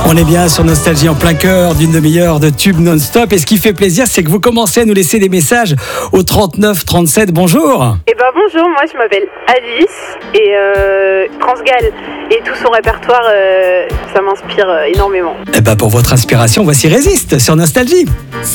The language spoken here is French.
On est bien sur Nostalgie en plein cœur d'une demi-heure de tube non-stop. Et ce qui fait plaisir, c'est que vous commencez à nous laisser des messages au 39 37. Bonjour. Bonjour, moi je m'appelle Alice et Transgal et tout son répertoire, ça m'inspire énormément. Pour votre inspiration, voici Résiste sur Nostalgie.